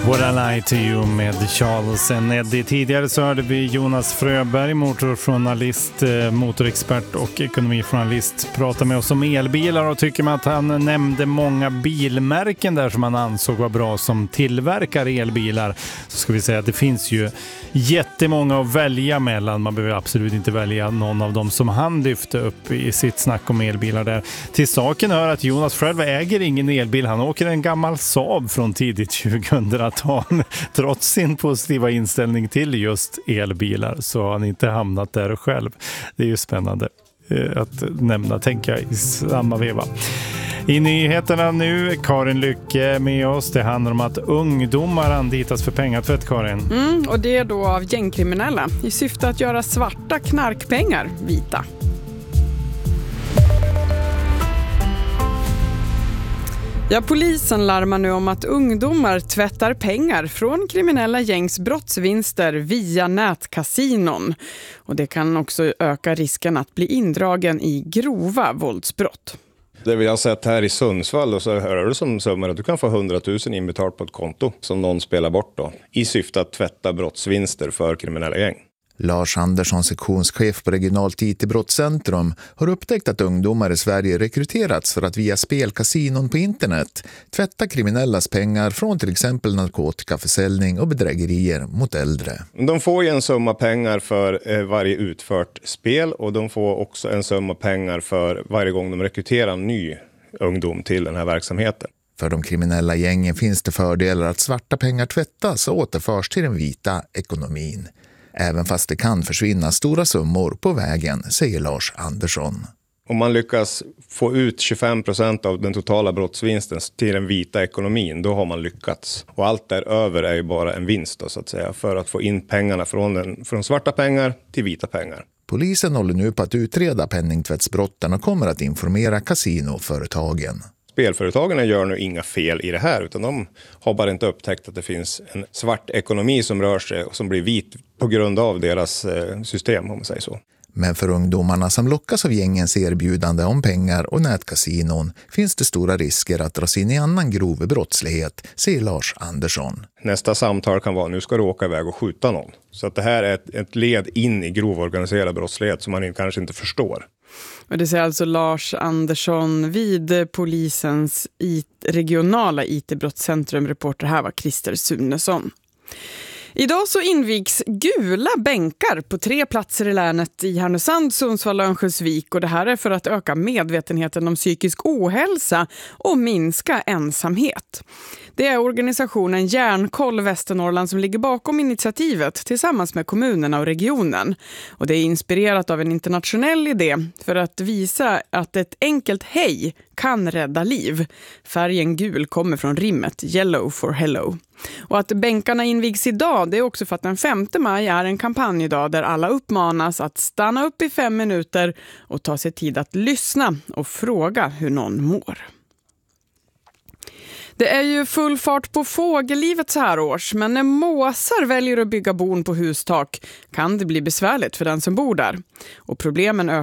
What I Lie to You med Charles and Eddie. Tidigare så hörde vi Jonas Fröberg, motorjournalist, motorexpert och ekonomijournalist, prata med oss om elbilar, och tycker man att han nämnde många bilmärken där som han ansåg var bra som tillverkar elbilar, så ska vi säga att det finns ju jättemånga att välja mellan. Man behöver absolut inte välja någon av dem som han lyfte upp i sitt snack om elbilar där. Till saken hör att Jonas själv äger ingen elbil. Han åker en gammal Saab från tidigt 2000-tal. Trots sin positiva inställning till just elbilar så har han inte hamnat där själv. Det är ju spännande att nämna, tänker jag, i samma veva. I nyheterna nu, Karin Lycke med oss. Det handlar om att ungdomar anlitas för pengatvätt, Karin. Och det är då av gängkriminella i syfte att göra svarta knarkpengar vita. Ja, polisen larmar nu om att ungdomar tvättar pengar från kriminella gängs brottsvinster via nätkasinon. Och det kan också öka risken att bli indragen i grova våldsbrott. Det vi har sett här i Sundsvall, och så hör du som summar att du kan få 100 000 inbetalt på ett konto som någon spelar bort då, i syfte att tvätta brottsvinster för kriminella gäng. Lars Andersson, sektionschef på Regionalt IT-brottscentrum, har upptäckt att ungdomar i Sverige rekryterats för att via spelkasinon på internet tvätta kriminellas pengar från till exempel narkotikaförsäljning och bedrägerier mot äldre. De får ju en summa pengar för varje utfört spel, och de får också en summa pengar för varje gång de rekryterar en ny ungdom till den här verksamheten. För de kriminella gängen finns det fördelar att svarta pengar tvättas och återförs till den vita ekonomin. Även fast det kan försvinna stora summor på vägen, säger Lars Andersson. Om man lyckas få ut 25% av den totala brottsvinsten till den vita ekonomin, då har man lyckats. Och allt däröver är ju bara en vinst då, så att säga, för att få in pengarna från svarta pengar till vita pengar. Polisen håller nu på att utreda penningtvättsbrotten och kommer att informera kasinoföretagen. Spelföretagen gör nu inga fel i det här, utan de har bara inte upptäckt att det finns en svart ekonomi som rör sig och som blir vit på grund av deras system, om man säger så. Men för ungdomarna som lockas av gängens erbjudande om pengar och nätkasinon finns det stora risker att dras in i annan grov brottslighet, säger Lars Andersson. Nästa samtal kan vara: nu ska du åka iväg och skjuta någon. Så att det här är ett led in i grov organiserad brottslighet som man kanske inte förstår. Och det säger alltså Lars Andersson vid polisens regionala IT-brottscentrum. Reporter här var Christer Sunesson. Idag så invigs gula bänkar på 3 platser i länet i Härnösand, Sundsvall och Örnsköldsvik, och det här är för att öka medvetenheten om psykisk ohälsa och minska ensamhet. Det är organisationen Hjärnkoll Västernorrland som ligger bakom initiativet tillsammans med kommunerna och regionen. Och det är inspirerat av en internationell idé för att visa att ett enkelt hej kan rädda liv. Färgen gul kommer från rimmet Yellow for Hello. Och att bänkarna invigs idag, det är också för att den 5 maj är en kampanjdag där alla uppmanas att stanna upp i 5 minuter och ta sig tid att lyssna och fråga hur någon mår. Det är ju full fart på fågellivet så här års, men när måsar väljer att bygga bon på hustak kan det bli besvärligt för den som bor där. Och problemen ökar